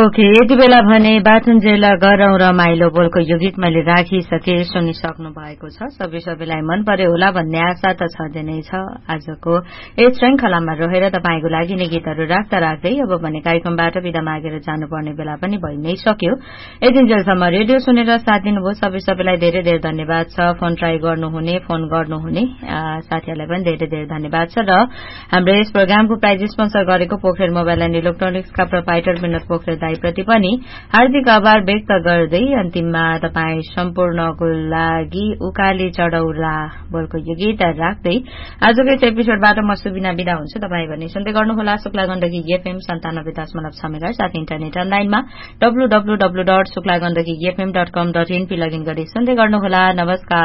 Okay यति बेला भने बाथुन्जेल गरौं रमाइलो बोलको यो गीत मैले राखिसके सुनिसक्नु भएको छ। सबैलाई मन पर्यो होला भन्ने आशा त छँदै नै छ। आजको यस श्रृंखलामा रहेर तपाईको लागि नै गीतहरू राख्दा राख्दै अब भने कार्यक्रमबाट बिदा मागेर जानुपर्ने बेला पनि भइ नै सक्यो। यतिन्जेलसम्म रेडियो सुनेर साथ दिनुभयो सबैलाई धेरै धेरै धन्यवाद छ। फोन ट्राई गर्नुहुने फोन गर्नुहुने साथीहरूलाई पनि धेरै धेरै धन्यवाद छ। र हाम्रो यस प्रोग्रामको प्राइज स्पोन्सर गरेको Pokharel mobile and इलेक्ट्रोनिक्सका proprietor Vinod Pokharel दाईप्रति पनि हार्दिक आभार व्यक्त गर्दै अन्तिममा तपाई सम्पूर्णको लागि उकाली चढौला बोलको यो गीत राख्दै आजको यस एपिसोडबाट म सुबिना बिदा हुन्छु। तपाई भने सुन्दै गर्नुहोला शुक्ला गण्डकी एफएम 97.6 मेगाहर्ज साथै इन्टरनेट अनलाइनमा www.suklagandakifm.com.in लगइन गरी सुन्दै गर्नुहोला। नमस्कार।